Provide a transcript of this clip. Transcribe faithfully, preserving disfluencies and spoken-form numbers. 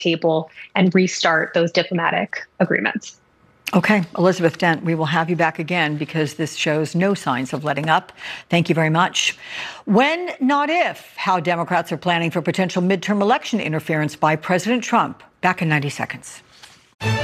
table and restart those diplomatic agreements. Okay, Elizabeth Dent, we will have you back again because this shows no signs of letting up. Thank you very much. When, not if, how Democrats are planning for potential midterm election interference by President Trump. Back in ninety seconds.